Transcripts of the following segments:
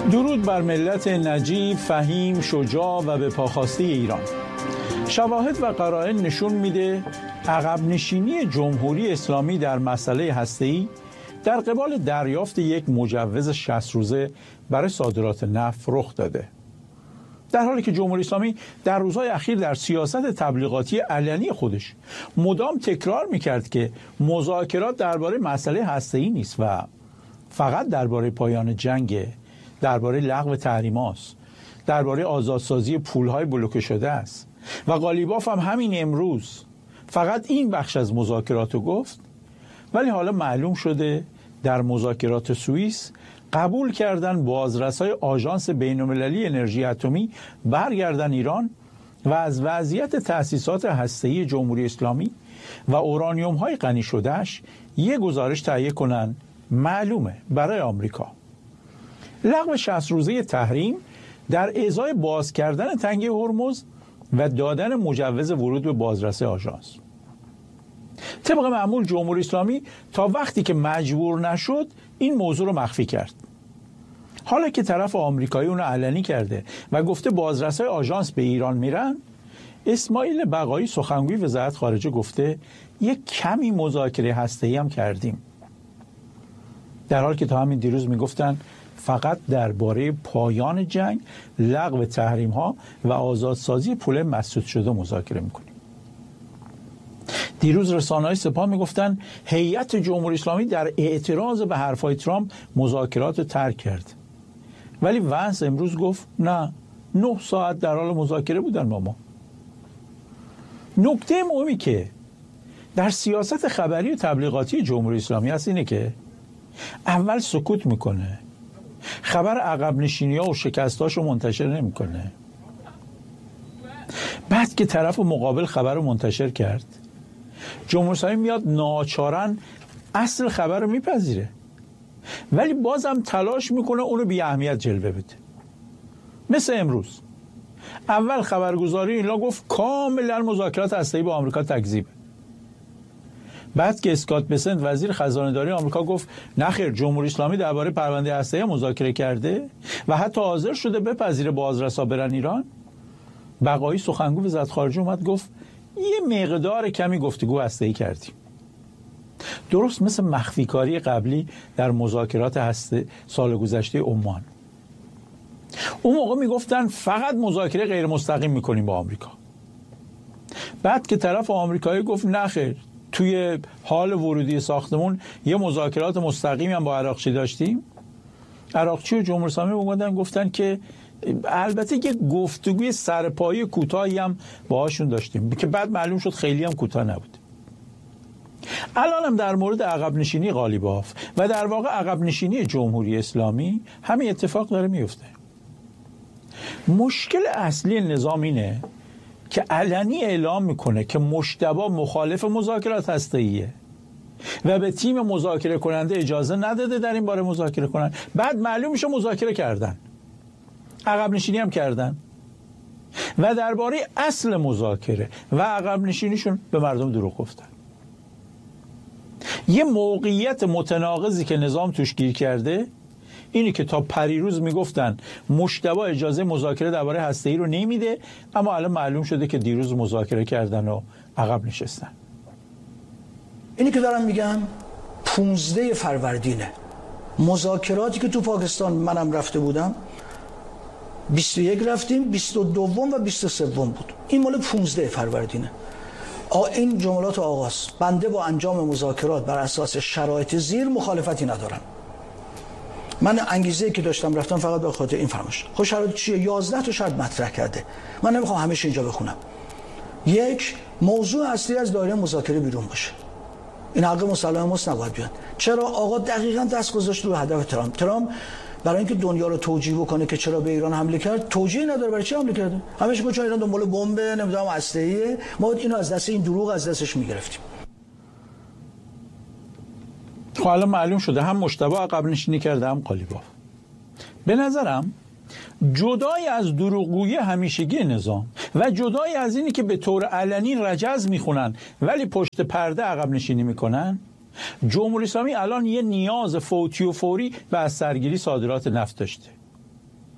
درود بر ملت نجیب، فهیم، شجاع و به پاخواسته ایران. شواهد و قرائن نشون میده عقب نشینی جمهوری اسلامی در مسئله هسته‌ای در قبال دریافت یک مجوز 60 روزه برای صادرات نفت رخ داده. در حالی که جمهوری اسلامی در روزهای اخیر در سیاست تبلیغاتی علنی خودش مدام تکرار میکرد که مذاکرات درباره مسئله هسته‌ای نیست و فقط درباره پایان جنگ، درباره لغو تحریم‌هاست، درباره آزادسازی پول‌های بلوکه شده است و قالیباف هم همین امروز فقط این بخش از مذاکرات رو گفت، ولی حالا معلوم شده در مذاکرات سوئیس قبول کردن بازرسای آژانس بین‌المللی انرژی اتمی برگردن ایران و از وضعیت تأسیسات هسته‌ای جمهوری اسلامی و اورانیوم‌های غنی شدهش یک گزارش تهیه کنن معلومه برای آمریکا. لغو 60 روزه تحریم در ازای باز کردن تنگه هرمز و دادن مجوز ورود به بازرسی آژانس. طبق معمول جمهوری اسلامی تا وقتی که مجبور نشد این موضوع رو مخفی کرد. حالا که طرف آمریکایی اون رو علنی کرده و گفته بازرسای آژانس به ایران میرن، اسماعیل بقایی سخنگوی وزارت خارجه گفته یک کمی مذاکره هسته‌ای هم کردیم، در حالی که تا همین دیروز میگفتن فقط درباره پایان جنگ، لغو تحریم ها و آزادسازی پول مسدود شده مذاکره میکنیم. دیروز رسانه‌های سپاه میگفتن هیئت جمهوری اسلامی در اعتراض به حرفای ترامپ مذاکرات رو ترک کرد، ولی ونس امروز گفت نه، 9 ساعت در حال مذاکره بودن با ما. نکته مهمی که در سیاست خبری و تبلیغاتی جمهوری اسلامی هست اینه که اول سکوت میکنه، خبر عقب نشینی ها و شکستاشو منتشر نمیکنه، بعد که طرف مقابل خبر رو منتشر کرد جمهوری اسلامی میاد ناچارن اصل خبر رو میپذیره، ولی بازم تلاش میکنه اونو بی اهمیت جلوه بده. مثل امروز اول خبرگزاری اینا گفت کاملا مذاکرات هسته‌ای با آمریکا تکذیبه، بعد که اسکات بسنت وزیر خزانه‌داری آمریکا گفت نخیر، جمهوری اسلامی درباره پرونده هسته‌ای مذاکره کرده و حتی حاضر شده بپذیره بازرسا برن ایران، بقایی سخنگوی وزارت خارجه اومد گفت یه مقدار کمی گفتگو هسته‌ای کردیم. درست مثل مخفیکاری قبلی در مذاکرات هسته سال گذشته عمان. اون موقع میگفتن فقط مذاکره غیر مستقیم میکنیم با آمریکا، بعد که طرف آمریکایی گفت نخیر، توی حال ورودی ساختمون یه مذاکرات مستقیمی هم با عراقچی داشتیم، عراقچی و جمهوری اسلامی اومدن گفتن که البته یه گفتگوی سرپایی کوتاهی هم باهاشون داشتیم که بعد معلوم شد خیلی هم کوتاه نبود. الان هم در مورد عقب نشینی قالیباف و در واقع عقب نشینی جمهوری اسلامی همین اتفاق داره میفته. مشکل اصلی نظام اینه که علنی اعلام میکنه که مجتبی مخالف مذاکرات هسته‌ایه و به تیم مذاکره کننده اجازه نداده در این باره مذاکره کنن، بعد معلوم میشه مذاکره کردن، عقب نشینی هم کردن و درباره اصل مذاکره و عقب نشینیشون به مردم دروغ گفتن. یه موقعیت متناقضی که نظام توش گیر کرده اینی که تا پریروز میگفتن مجتبی اجازه مذاکره درباره هسته‌ای رو نمیده، اما الان معلوم شده که دیروز مذاکره کردن و عقب نشستن. اینی که دارم میگم 15 فروردینه، مذاکراتی که تو پاکستان منم رفته بودم 21 رفتیم، 22 و 23 بود، این مال 15 فروردینه. این جملات آغاز: بنده با انجام مذاکرات بر اساس شرایط زیر مخالفتی ندارم. من انگیزه‌ای که داشتم رفتم فقط به خاطر این فرمایش. خب شرایط چیه؟ 11 تا شرط مطرح کرده، من نمیخوام همش اینجا بخونم. یک، موضوع اصلی از دایره مذاکره بیرون باشه، این حق مسلم ماست، نباید بیاد. چرا؟ آقا دقیقاً دست گذاشت رو هدف ترامپ برای اینکه دنیا رو توجیه بکنه که چرا به ایران حمله کرد. توجیه نداره برای چی حمله کرده، همش میگه چون ایران دنبال بمب نمیدونم هسته‌ایه، ما اینو از دست این دروغ از دستش میگرفتیم. حالا معلوم شده هم مجتبی عقب نشینی کرده هم قالیباف. به نظرم جدای از دروغگویی همیشگی نظام و جدای از اینی که به طور علنی رجز میخونن ولی پشت پرده عقب نشینی میکنن، جمهوری اسلامی الان یه نیاز فوتی و فوری به از سرگیری صادرات نفت داشته.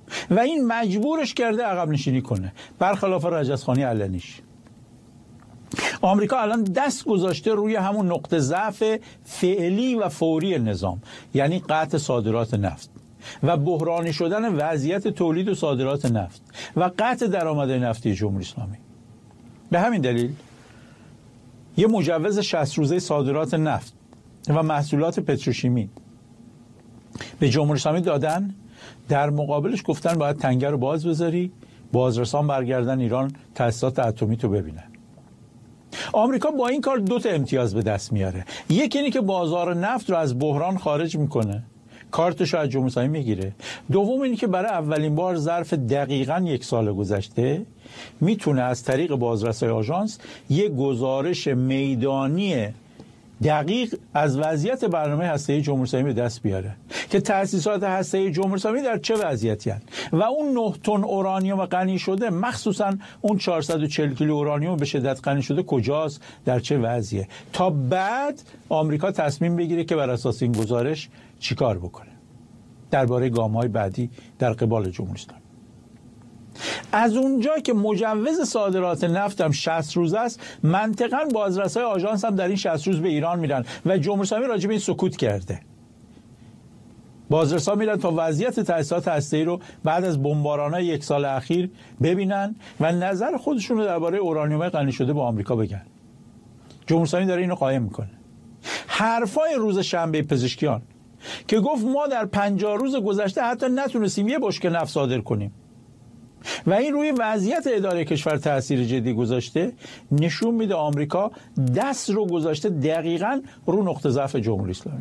و این مجبورش کرده عقب نشینی کنه، برخلاف رجزخانی علنیش. آمریکا الان دست گذاشته روی همون نقطه ضعف فعلی و فوری نظام، یعنی قطع صادرات نفت و بحرانی شدن وضعیت تولید و صادرات نفت و قطع درآمدهای نفتی جمهوری اسلامی. به همین دلیل یه مجوز 60 روزه صادرات نفت و محصولات پتروشیمی به جمهوری اسلامی دادن، در مقابلش گفتن باید تنگه رو باز بذاری، بازرسان برگردن ایران تأسیسات اتمی تو ببینن. آمریکا با این کار 2 تا امتیاز به دست میاره. یکی اینه که بازار نفت رو از بحران خارج میکنه، کارتش رو از جمهوری اسلامی میگیره. دوم اینه که برای اولین بار ظرف دقیقاً 1 سال گذشته میتونه از طریق بازرسای آژانس یک گزارش میدانی دقیق از وضعیت برنامه هسته‌ای جمهوری اسلامی به دست بیاره که تأسیسات هسته‌ای جمهوری اسلامی در چه وضعیتی هستند و اون 9 تن اورانیوم غنی شده، مخصوصا اون 440 کیلو اورانیوم به شدت غنی شده کجاست، در چه وضعیه، تا بعد آمریکا تصمیم بگیره که بر اساس این گزارش چیکار بکنه درباره گام‌های بعدی در قبال جمهوری اسلامی. از اونجا که مجوز صادرات نفت هم 60 روز است، منطقاً بازرسای آژانس هم در این 60 روز به ایران میرن و جمهوری اسلامی راجع به این سکوت کرده. بازرسا میرن تا وضعیت تأسیسات هسته‌ای رو بعد از بمباران‌های 1 سال اخیر ببینن و نظر خودشون رو درباره اورانیوم غنی شده با آمریکا بگن. جمهوری اسلامی داره اینو قایم میکنه. حرفای روز شنبه پزشکیان که گفت ما در 50 روز گذشته حتی نتونستیم یه بشکه نفت صادر کنیم و این روی وضعیت اداره کشور تأثیر جدی گذاشته، نشون میده آمریکا دست رو گذاشته دقیقاً رو نقطه ضعف جمهوری اسلامی.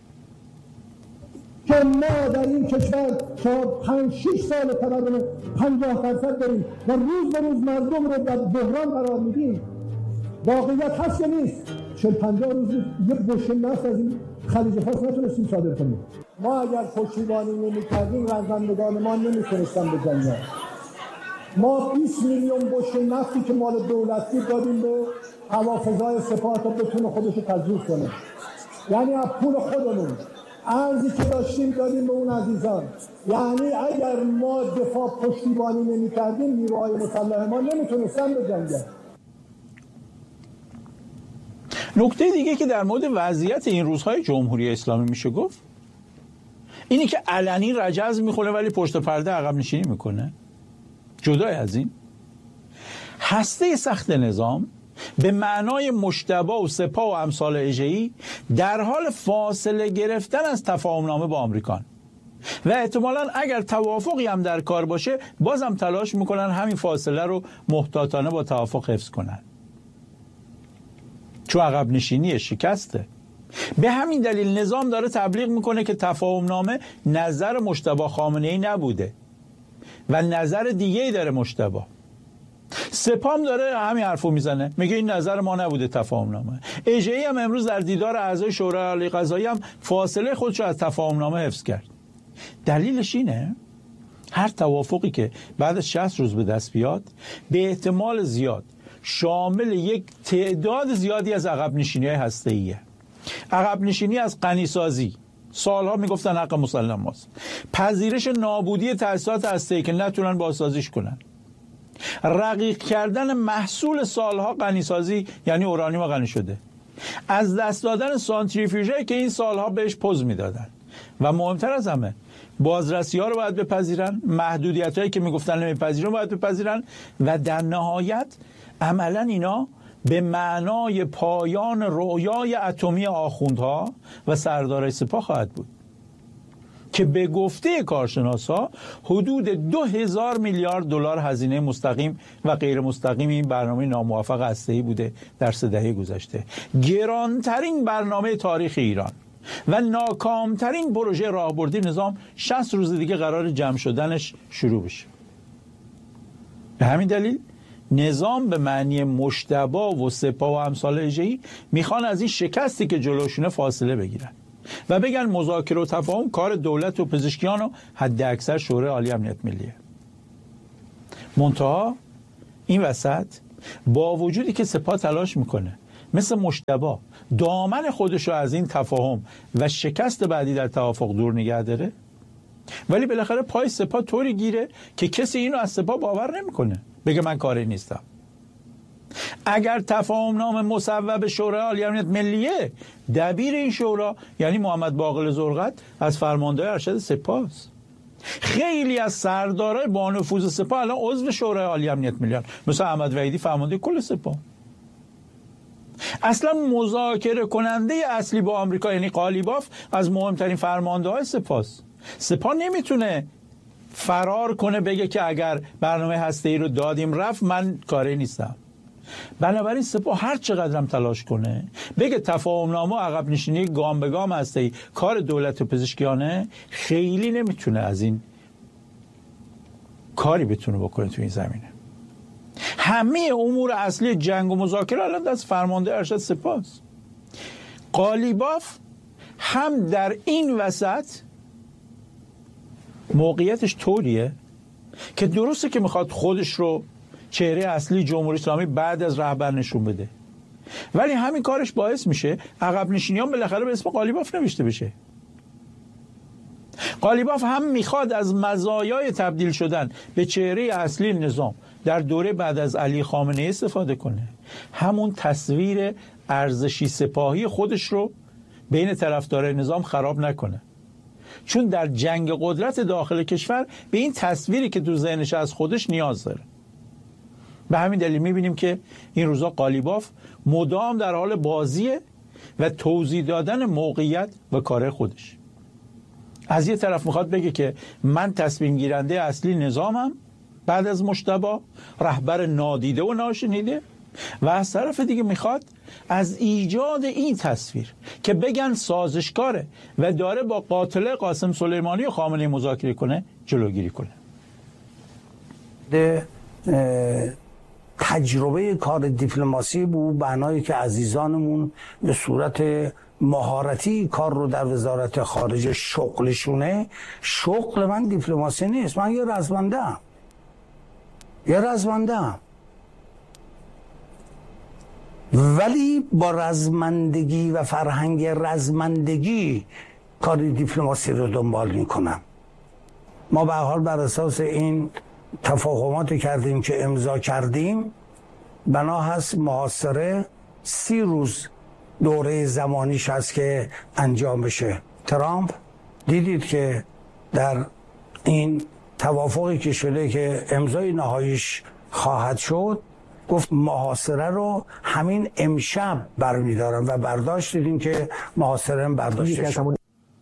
که ما در این کشور تا 5-6 سال تورم 50% داریم و روز به روز مردم رو در بحران قرار میدیم. واقعیت هست یا نیست؟ 40-50 روز یه بشکه نفت از این خلیج فارس نتونستیم صادر کنیم. ما اگر پشتیبانی نمی‌کردیم رزمندگان ما نمیتونستن به جنگل. ما 20 میلیون بشکه نفتی که مال دولتی دادیم به هوافضای سپاه تا بتونه خودش رو تجهیز کنه، یعنی از پول خودمون ارزی که داشتیم دادیم به اون عزیزان. یعنی اگر ما دفاع پشتیبانی نمی‌کردیم نیروهای مسلح ما نمیتونستن به جنگل. نکته دیگه که در مورد وضعیت این روزهای جمهوری اسلامی میشه گفت اینی که علنی رجز میخونه ولی پشت پرده عقب نشینی میکنه. جدای از این، هسته سخت نظام به معنای مجتبی و سپاه و امثال اژه‌ای در حال فاصله گرفتن از تفاهمنامه با آمریکا و احتمالاً اگر توافقی هم در کار باشه بازم تلاش میکنن همین فاصله رو محتاطانه با توافق حفظ کنن، چون عقب نشینی شکسته. به همین دلیل نظام داره تبلیغ میکنه که تفاهمنامه نظر مجتبی خامنه‌ای نبوده و نظر دیگه‌ای داره مجتبی. سپام داره همین حرفو میزنه، میگه این نظر ما نبوده تفاهمنامه. اژه‌ای هم امروز در دیدار اعضای شورای عالی قضایی هم فاصله خودشو از تفاهمنامه حفظ کرد. دلیلش اینه هر توافقی که بعد از 60 روز به دست بیاد به احتمال زیاد شامل یک تعداد زیادی از عقب نشینی‌های هسته‌ایه. عقب نشینی از غنیسازی، سالها میگفتن حق مسلم ماست، پذیرش نابودی تأسیسات هسته‌ای که نتونن بازسازیش کنن، رقیق کردن محصول سالها غنیسازی یعنی اورانیوم غنی شده، از دست دادن سانتریفیوژهایی که این سالها بهش پوز میدادن و مهمتر از همه بازرسی‌ها رو باید بپذیرن، محدودیت‌هایی که میگفتن نمیپذیرن باید بپذیرن و در نهایت عملاً اینا به معنای پایان رویای اتمی آخوندها و سردارای سپاه خواهد بود که به گفته کارشناسا حدود 2000 میلیارد دلار هزینه مستقیم و غیر مستقیم این برنامه ناموفق هسته‌ای بوده در 3 دهه گذشته. گرانترین برنامه تاریخ ایران و ناکامترین پروژه راهبردی نظام 60 روز دیگه قرار جمع شدنش شروع بشه. به همین دلیل نظام به معنی مجتبی و سپاه و امثال اژه‌ای میخوان از این شکستی که جلوشونه فاصله بگیرن و بگن مذاکره و تفاهم کار دولت و پزشکیان و حد اکثر شورای عالی امنیت ملیه. منتها این وسط با وجودی که سپاه تلاش میکنه مثل مجتبی دامن خودشو از این تفاهم و شکست بعدی در توافق دور نگه داره، ولی بالاخره پای سپاه طوری گیره که کسی اینو از سپاه باور نمیکنه، بگه من کاری نیستم. اگر تفاهم نامه مصوب شورای عالی امنیت ملیه، دبیر این شورا یعنی محمد باقر زرقت از فرماندهای ارشد سپاه است. خیلی از سردارای با نفوذ سپاه الان عضو شورای عالی امنیت ملی هستند، مثل احمد وحیدی فرمانده کل سپاه. اصلا مذاکره کننده اصلی با آمریکا یعنی قالیباف از مهمترین فرمانده‌های سپاه است. سپاه نمیتونه فرار کنه بگه که اگر برنامه هسته‌ای رو دادیم رفت من کاری نیستم. بنابراین سپاه هر چقدرم تلاش کنه بگه تفاهم نامه و عقب نشینی گام به گام هسته‌ای کار دولت و پزشکیانه، خیلی نمیتونه از این کاری بتونه بکنه تو این زمینه. همه امور اصلی جنگ و مذاکره الان دست فرمانده ارشد سپاه است. قالیباف هم در این وسط موقعیتش طوریه که درسته که میخواد خودش رو چهره اصلی جمهوری اسلامی بعد از رهبر نشون بده، ولی همین کارش باعث میشه عقب نشینیان بالاخره به اسم قالیباف نوشته بشه. قالیباف هم میخواد از مزایای تبدیل شدن به چهره اصلی نظام در دوره بعد از علی خامنه‌ای استفاده کنه، همون تصویر ارزشی سپاهی خودش رو بین طرفدارای نظام خراب نکنه، چون در جنگ قدرت داخل کشور به این تصویری که تو ذهنش از خودش نیاز داره. به همین دلیل میبینیم که این روزا قالیباف مدام در حال بازیه و توضیح دادن موقعیت و کار خودش. از یه طرف میخواد بگه که من تصمیم گیرنده اصلی نظامم بعد از مجتبی، رهبر نادیده و ناشنیده، و از طرف دیگه میخواد از ایجاد این تصویر که بگن سازشکاره و داره با قاتل قاسم سلیمانی و خامنه‌ای مذاکره کنه جلوگیری کنه. تجربه کار دیپلماسی بود بنایی که عزیزانمون به صورت مهارتی کار رو در وزارت خارجه شغلشونه. شغل من دیپلماسی نیست، من یه رزمنده‌ام، ولی با رزمندگی و فرهنگ رزمندگی کار دیپلماسی رو دنبال میکنم. ما به هر حال بر اساس این تفاهماتی کردیم که امضا کردیم، بنا هست محاصره 30 روز دوره زمانیش هست که انجام بشه. ترامپ دیدید که در این توافقی که شده که امضای نهاییش خواهد شد، گفت محاصره رو همین امشب برمیدارم و برداشت دیدیم که محاصره هم برداشته شد.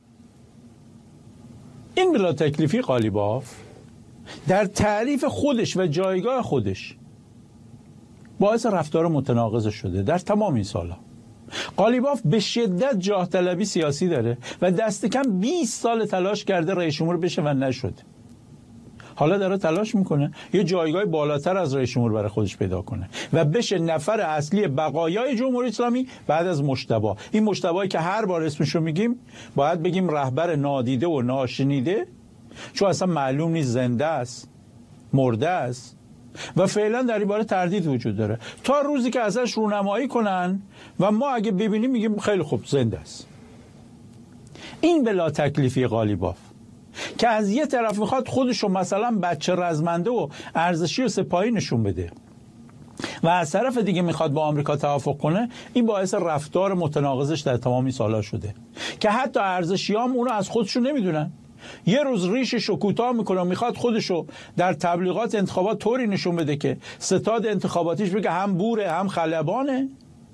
این بلا تکلیفی قالیباف در تعریف خودش و جایگاه خودش باعث رفتار متناقض شده در تمام این سالها. قالیباف به شدت جاه طلبی سیاسی داره و دست کم 20 سال تلاش کرده رئیس جمهور بشه و نشد. حالا داره تلاش میکنه یه جایگاه بالاتر از رئیس جمهور برای خودش پیدا کنه و بشه نفر اصلی بقایای جمهوری اسلامی بعد از مجتبی. این مجتبی که هر بار اسمشو میگیم باید بگیم رهبر نادیده و ناشنیده، چون اصلا معلوم نیست زنده است مرده است و فعلا در این باره تردید وجود داره تا روزی که ازش رونمایی کنن و ما اگه ببینیم میگیم خیلی خوب زنده است. این بلا تکلیفی قالیباف که از یه طرف میخواد خودشو مثلا بچه رزمنده و ارزشی و سپاهی نشون بده و از طرف دیگه میخواد با آمریکا توافق کنه، این باعث رفتار متناقضش در تمام این سالها شده که حتی ارزشیام اونو از خودشون نمیدونن. یه روز ریششو کوتاه میکنه و میخواد خودشو در تبلیغات انتخابات طوری نشون بده که ستاد انتخاباتیش بگه هم بوره هم خلبانه،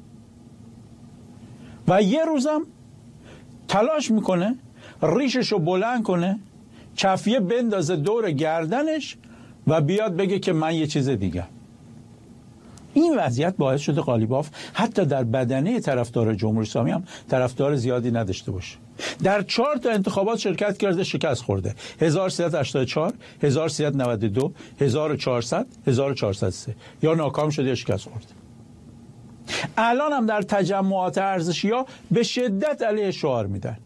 و یه روزم تلاش میکنه ریششو بلند کنه، چفیه بندازه دور گردنش و بیاد بگه که من یه چیز دیگه. این وضعیت باعث شده قالیباف حتی در بدنه طرفدار جمهوری اسلامی هم طرفدار زیادی نداشته باشه. در 4 تا انتخابات شرکت کرده، شکست خورده: 1384، 1392، 1400، 1403. یا ناکام شده یا شکست خورده. الان هم در تجمعات ارزشی‌ها به شدت علیه شعار میدن.